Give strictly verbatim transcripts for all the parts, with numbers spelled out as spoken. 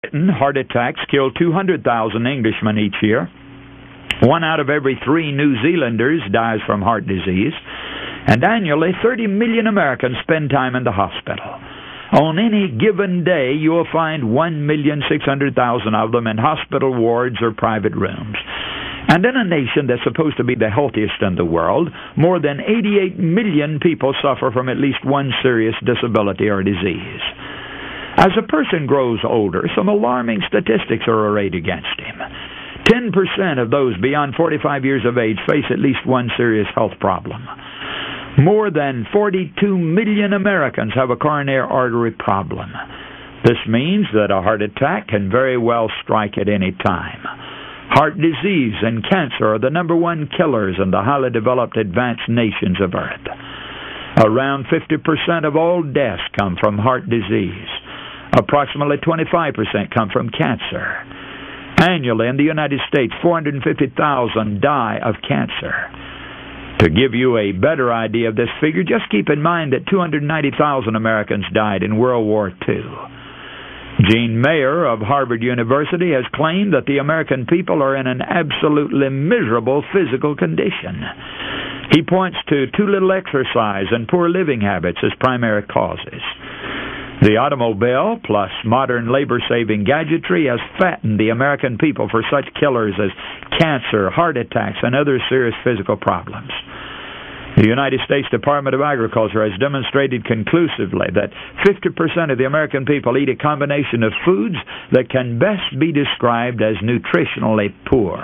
Heart attacks kill two hundred thousand Englishmen each year. One out of every three New Zealanders dies from heart disease. And annually, thirty million Americans spend time in the hospital. On any given day, you will find one million six hundred thousand of them in hospital wards or private rooms. And in a nation that's supposed to be the healthiest in the world, more than eighty-eight million people suffer from at least one serious disability or disease. As a person grows older, some alarming statistics are arrayed against him. ten percent of those beyond forty-five years of age face at least one serious health problem. More than forty-two million Americans have a coronary artery problem. This means that a heart attack can very well strike at any time. Heart disease and cancer are the number one killers in the highly developed advanced nations of Earth. Around fifty percent of all deaths come from heart disease. Approximately twenty-five percent come from cancer. Annually in the United States, four hundred fifty thousand die of cancer. To give you a better idea of this figure, just keep in mind that two hundred ninety thousand Americans died in World War Two. Gene Mayer of Harvard University has claimed that the American people are in an absolutely miserable physical condition. He points to too little exercise and poor living habits as primary causes. The automobile, plus modern labor-saving gadgetry, has fattened the American people for such killers as cancer, heart attacks, and other serious physical problems. The United States Department of Agriculture has demonstrated conclusively that fifty percent of the American people eat a combination of foods that can best be described as nutritionally poor.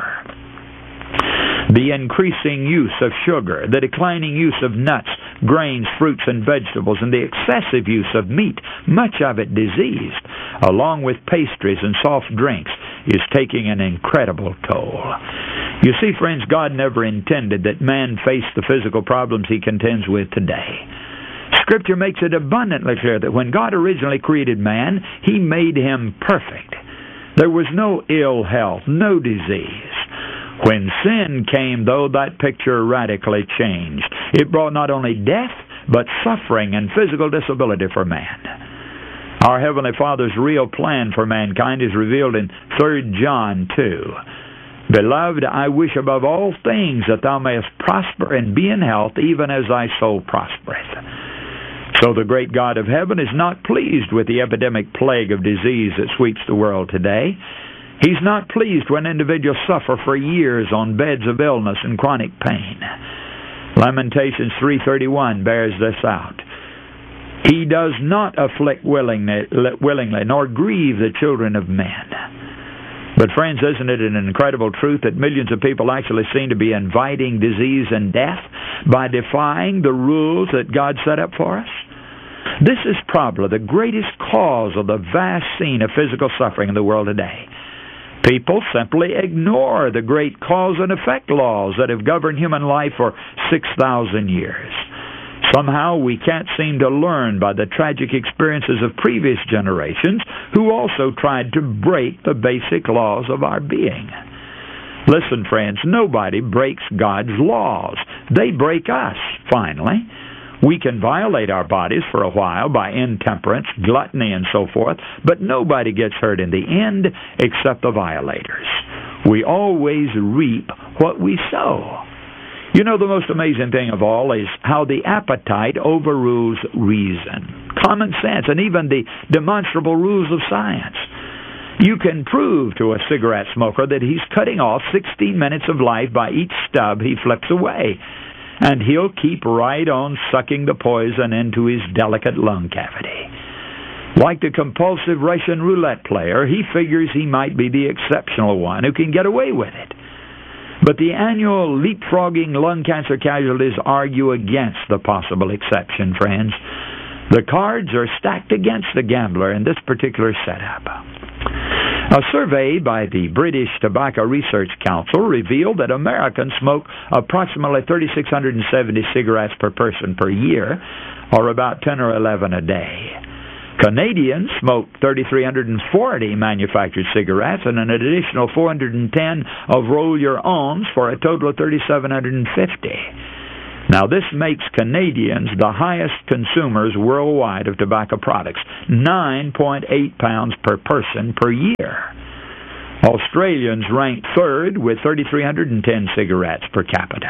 The increasing use of sugar, the declining use of nuts, grains, fruits, and vegetables, and the excessive use of meat, much of it diseased, along with pastries and soft drinks, is taking an incredible toll. You see, friends, God never intended that man face the physical problems he contends with today. Scripture makes it abundantly clear that when God originally created man, he made him perfect. There was no ill health, no disease. When sin came, though, that picture radically changed. It brought not only death, but suffering and physical disability for man. Our Heavenly Father's real plan for mankind is revealed in Third John two. Beloved, I wish above all things that thou mayest prosper and be in health, even as thy soul prospereth. So the great God of heaven is not pleased with the epidemic plague of disease that sweeps the world today. He's not pleased when individuals suffer for years on beds of illness and chronic pain. Lamentations three thirty-one bears this out. He does not afflict willingly, willingly, nor grieve the children of men. But friends, isn't it an incredible truth that millions of people actually seem to be inviting disease and death by defying the rules that God set up for us? This is probably the greatest cause of the vast scene of physical suffering in the world today. People simply ignore the great cause and effect laws that have governed human life for six thousand years. Somehow we can't seem to learn by the tragic experiences of previous generations who also tried to break the basic laws of our being. Listen, friends, nobody breaks God's laws. They break us, finally. We can violate our bodies for a while by intemperance, gluttony, and so forth, but nobody gets hurt in the end except the violators. We always reap what we sow. You know, the most amazing thing of all is how the appetite overrules reason, common sense, and even the demonstrable rules of science. You can prove to a cigarette smoker that he's cutting off sixteen minutes of life by each stub he flips away, and he'll keep right on sucking the poison into his delicate lung cavity. Like the compulsive Russian roulette player, he figures he might be the exceptional one who can get away with it. But the annual leapfrogging lung cancer casualties argue against the possible exception, friends. The cards are stacked against the gambler in this particular setup. A survey by the British Tobacco Research Council revealed that Americans smoke approximately three thousand six hundred seventy cigarettes per person per year, or about ten or eleven a day. Canadians smoke three thousand three hundred forty manufactured cigarettes and an additional four hundred ten of roll-your-owns for a total of three thousand seven hundred fifty. Now, this makes Canadians the highest consumers worldwide of tobacco products, nine point eight pounds per person per year. Australians rank third with three thousand three hundred ten cigarettes per capita.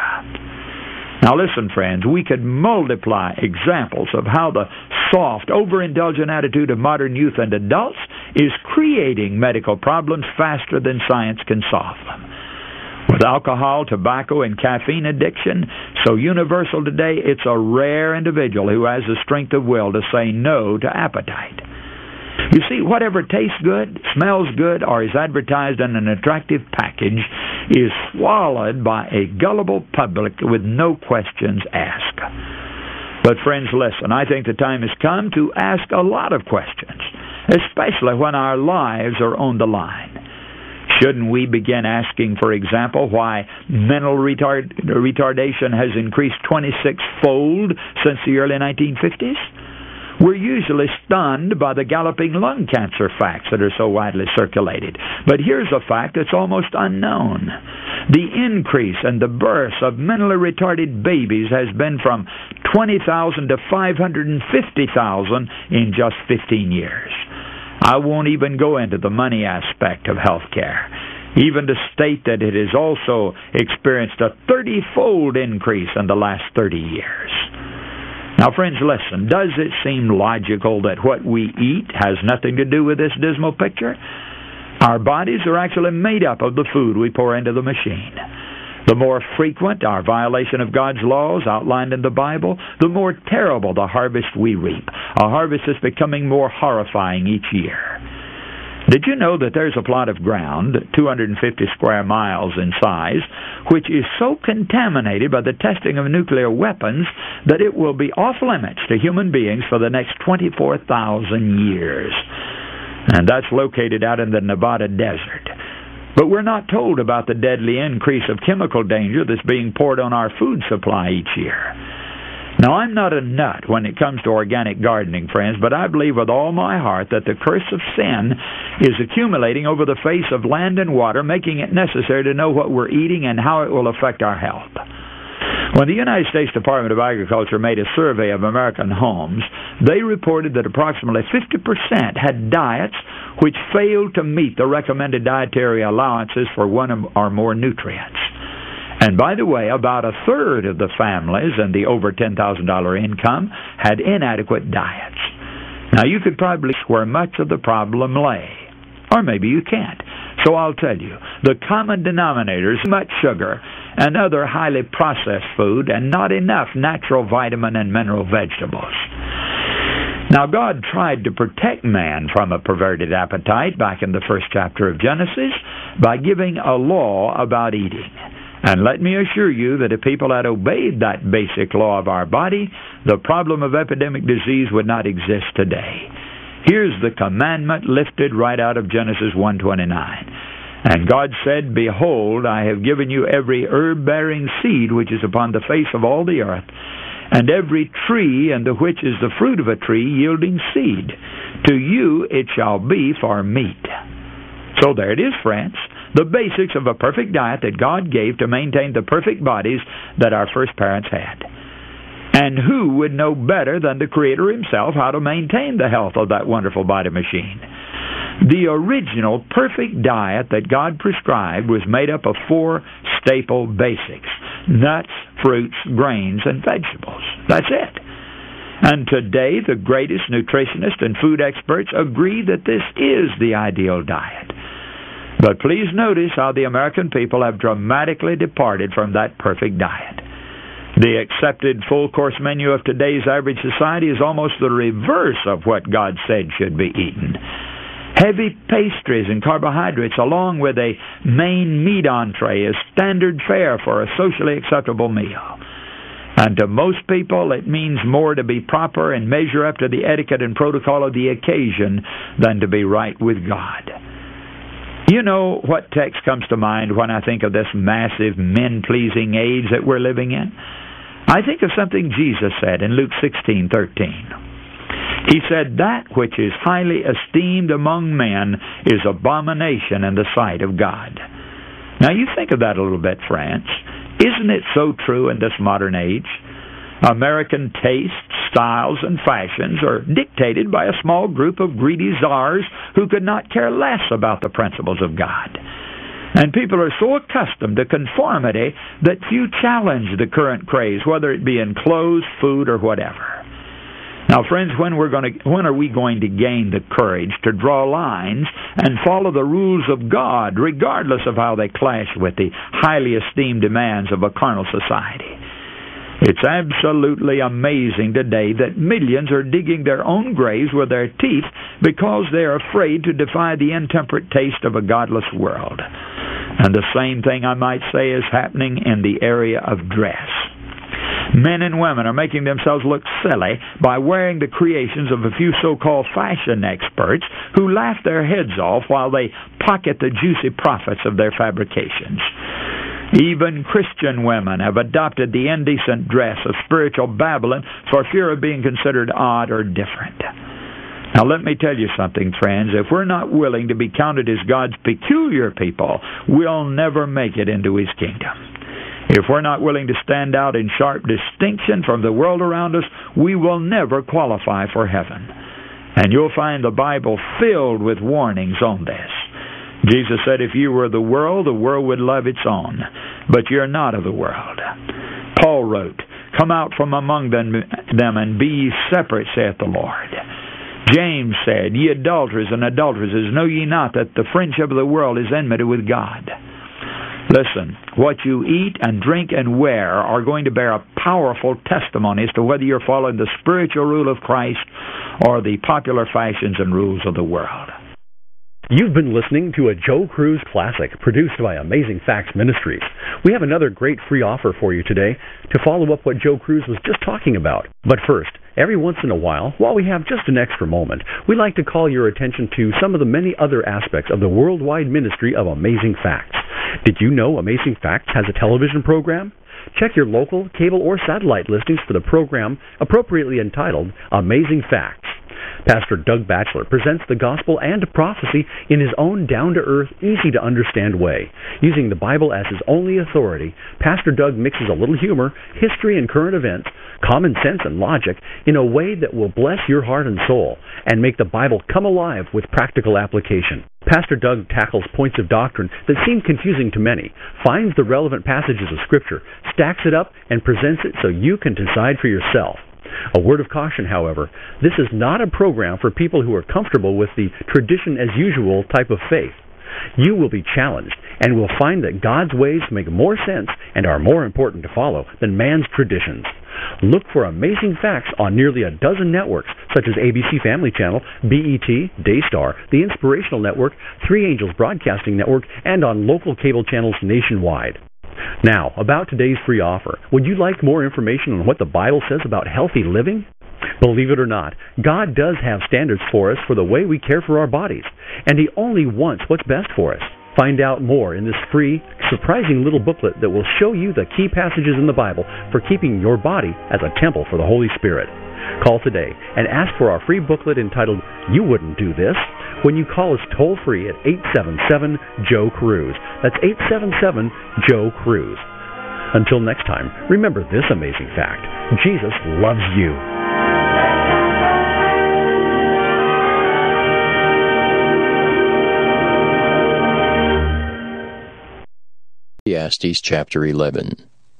Now listen, friends, we could multiply examples of how the soft, overindulgent attitude of modern youth and adults is creating medical problems faster than science can solve them. With alcohol, tobacco, and caffeine addiction so universal today, it's a rare individual who has the strength of will to say no to appetite. You see, whatever tastes good, smells good, or is advertised in an attractive package is swallowed by a gullible public with no questions asked. But friends, listen, I think the time has come to ask a lot of questions, especially when our lives are on the line. Shouldn't we begin asking, for example, why mental retard- retardation has increased twenty-six-fold since the early nineteen fifties? We're usually stunned by the galloping lung cancer facts that are so widely circulated. But here's a fact that's almost unknown. The increase in the births of mentally retarded babies has been from twenty thousand to five hundred fifty thousand in just fifteen years. I won't even go into the money aspect of health care, even to state that it has also experienced a thirty-fold increase in the last thirty years. Now, friends, listen, does it seem logical that what we eat has nothing to do with this dismal picture? Our bodies are actually made up of the food we pour into the machine. The more frequent our violation of God's laws outlined in the Bible, the more terrible the harvest we reap. A harvest that's becoming more horrifying each year. Did you know that there's a plot of ground, two hundred fifty square miles in size, which is so contaminated by the testing of nuclear weapons that it will be off limits to human beings for the next twenty-four thousand years? And that's located out in the Nevada desert. But we're not told about the deadly increase of chemical danger that's being poured on our food supply each year. Now, I'm not a nut when it comes to organic gardening, friends, but I believe with all my heart that the curse of sin is accumulating over the face of land and water, making it necessary to know what we're eating and how it will affect our health. When the United States Department of Agriculture made a survey of American homes, they reported that approximately fifty percent had diets which failed to meet the recommended dietary allowances for one or more nutrients. And by the way, about a third of the families in the over ten thousand dollars income had inadequate diets. Now, you could probably guess where much of the problem lay. Or maybe you can't. So I'll tell you, the common denominator is much sugar and other highly processed food and not enough natural vitamin and mineral vegetables. Now, God tried to protect man from a perverted appetite back in the first chapter of Genesis by giving a law about eating. And let me assure you that if people had obeyed that basic law of our body, the problem of epidemic disease would not exist today. Here's the commandment lifted right out of Genesis one twenty-nine. And God said, Behold, I have given you every herb-bearing seed which is upon the face of all the earth, and every tree in the which is the fruit of a tree yielding seed. To you it shall be for meat. So there it is, friends. The basics of a perfect diet that God gave to maintain the perfect bodies that our first parents had. And who would know better than the Creator Himself how to maintain the health of that wonderful body machine? The original perfect diet that God prescribed was made up of four staple basics: nuts, fruits, grains, and vegetables. That's it. And today, the greatest nutritionists and food experts agree that this is the ideal diet. But please notice how the American people have dramatically departed from that perfect diet. The accepted full-course menu of today's average society is almost the reverse of what God said should be eaten. Heavy pastries and carbohydrates along with a main meat entree is standard fare for a socially acceptable meal. And to most people, it means more to be proper and measure up to the etiquette and protocol of the occasion than to be right with God. You know what text comes to mind when I think of this massive men-pleasing age that we're living in? I think of something Jesus said in Luke sixteen thirteen. He said, That which is highly esteemed among men is abomination in the sight of God. Now you think of that a little bit, friends. Isn't it so true in this modern age? American tastes, styles, and fashions are dictated by a small group of greedy czars who could not care less about the principles of God. And people are so accustomed to conformity that few challenge the current craze, whether it be in clothes, food, or whatever. Now, friends, when we're going to, when are we going to gain the courage to draw lines and follow the rules of God, regardless of how they clash with the highly esteemed demands of a carnal society? It's absolutely amazing today that millions are digging their own graves with their teeth because they are afraid to defy the intemperate taste of a godless world. And the same thing, I might say, is happening in the area of dress. Men and women are making themselves look silly by wearing the creations of a few so-called fashion experts who laugh their heads off while they pocket the juicy profits of their fabrications. Even Christian women have adopted the indecent dress of spiritual Babylon for fear of being considered odd or different. Now, let me tell you something, friends. If we're not willing to be counted as God's peculiar people, we'll never make it into His kingdom. If we're not willing to stand out in sharp distinction from the world around us, we will never qualify for heaven. And you'll find the Bible filled with warnings on this. Jesus said, if you were the world, the world would love its own. But you're not of the world. Paul wrote, come out from among them, them and be ye separate, saith the Lord. James said, ye adulterers and adulteresses, know ye not that the friendship of the world is enmity with God? Listen, what you eat and drink and wear are going to bear a powerful testimony as to whether you're following the spiritual rule of Christ or the popular fashions and rules of the world. You've been listening to a Joe Cruz Classic produced by Amazing Facts Ministries. We have another great free offer for you today to follow up what Joe Cruz was just talking about. But first, every once in a while, while we have just an extra moment, we like to call your attention to some of the many other aspects of the worldwide ministry of Amazing Facts. Did you know Amazing Facts has a television program? Check your local, cable, or satellite listings for the program appropriately entitled Amazing Facts. Pastor Doug Batchelor presents the gospel and prophecy in his own down-to-earth, easy-to-understand way. Using the Bible as his only authority, Pastor Doug mixes a little humor, history and current events, common sense and logic in a way that will bless your heart and soul and make the Bible come alive with practical application. Pastor Doug tackles points of doctrine that seem confusing to many, finds the relevant passages of Scripture, stacks it up, and presents it so you can decide for yourself. A word of caution, however, this is not a program for people who are comfortable with the tradition-as-usual type of faith. You will be challenged and will find that God's ways make more sense and are more important to follow than man's traditions. Look for Amazing Facts on nearly a dozen networks, such as A B C Family Channel, B E T, Daystar, the Inspirational Network, Three Angels Broadcasting Network, and on local cable channels nationwide. Now, about today's free offer. Would you like more information on what the Bible says about healthy living? Believe it or not, God does have standards for us for the way we care for our bodies, and He only wants what's best for us. Find out more in this free, surprising little booklet that will show you the key passages in the Bible for keeping your body as a temple for the Holy Spirit. Call today and ask for our free booklet entitled, You Wouldn't Do This, when you call us toll-free at eight seven seven, Joe Cruz. That's eight seven seven, Joe Cruz. Until next time, remember this amazing fact. Jesus loves you. Ecclesiastes chapter eleven.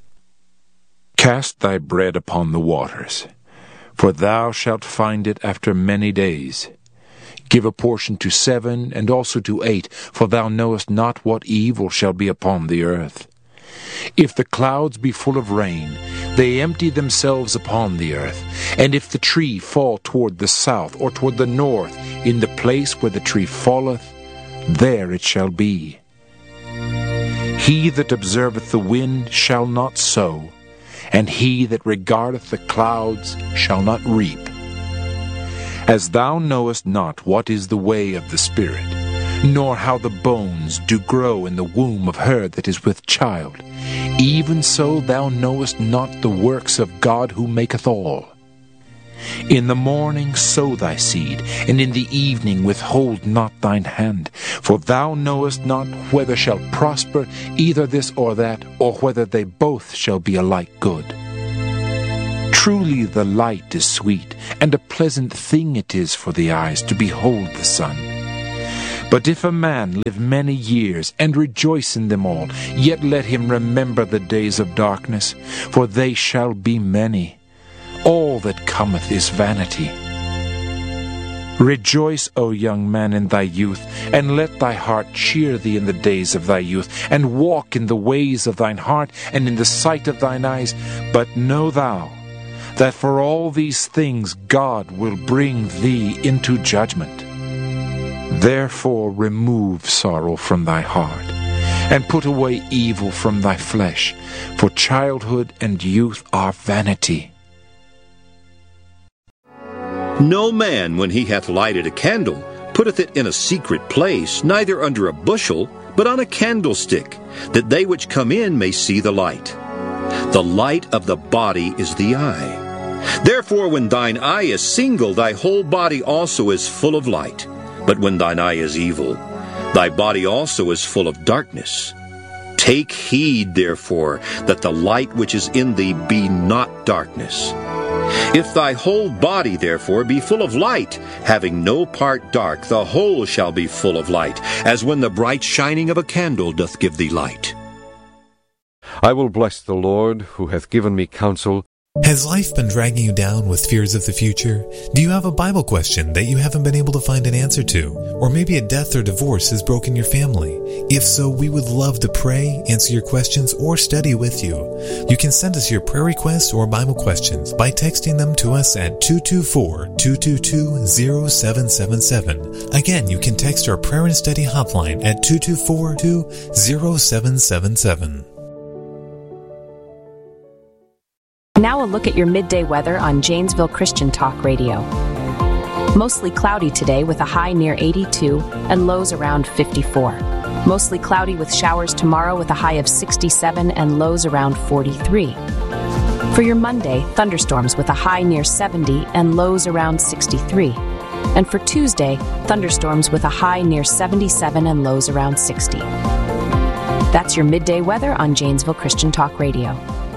Cast thy bread upon the waters, for thou shalt find it after many days. Give a portion to seven, and also to eight, for thou knowest not what evil shall be upon the earth. If the clouds be full of rain, they empty themselves upon the earth. And if the tree fall toward the south, or toward the north, in the place where the tree falleth, there it shall be. He that observeth the wind shall not sow, and he that regardeth the clouds shall not reap. As thou knowest not what is the way of the Spirit, nor how the bones do grow in the womb of her that is with child, even so thou knowest not the works of God who maketh all. In the morning sow thy seed, and in the evening withhold not thine hand, for thou knowest not whether shall prosper either this or that, or whether they both shall be alike good. Truly the light is sweet, and a pleasant thing it is for the eyes to behold the sun. But if a man live many years, and rejoice in them all, yet let him remember the days of darkness, for they shall be many. All that cometh is vanity. Rejoice, O young man, in thy youth, and let thy heart cheer thee in the days of thy youth, and walk in the ways of thine heart, and in the sight of thine eyes. But know thou, that for all these things God will bring thee into judgment. Therefore remove sorrow from thy heart, and put away evil from thy flesh, for childhood and youth are vanity. No man, when he hath lighted a candle, putteth it in a secret place, neither under a bushel, but on a candlestick, that they which come in may see the light. The light of the body is the eye. Therefore when thine eye is single, thy whole body also is full of light. But when thine eye is evil, thy body also is full of darkness. Take heed, therefore, that the light which is in thee be not darkness. If thy whole body, therefore, be full of light, having no part dark, the whole shall be full of light, as when the bright shining of a candle doth give thee light. I will bless the Lord, who hath given me counsel. Has life been dragging you down with fears of the future? Do you have a Bible question that you haven't been able to find an answer to? Or maybe a death or divorce has broken your family? If so, we would love to pray, answer your questions, or study with you. You can send us your prayer requests or Bible questions by texting them to us at two two four, two two two, zero seven seven seven. Again, you can text our prayer and study hotline at two two four, two zero seven seven seven. Now a look at your midday weather on Janesville Christian Talk Radio. Mostly cloudy today with a high near eighty-two and lows around fifty-four. Mostly cloudy with showers tomorrow with a high of sixty-seven and lows around forty-three. For your Monday, thunderstorms with a high near seventy and lows around sixty-three. And for Tuesday, thunderstorms with a high near seventy-seven and lows around sixty. That's your midday weather on Janesville Christian Talk Radio.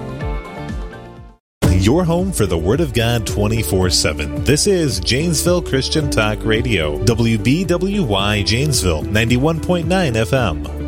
Your home for the Word of God twenty-four seven. This is Janesville Christian Talk Radio, W B W Y Janesville, ninety-one point nine F M.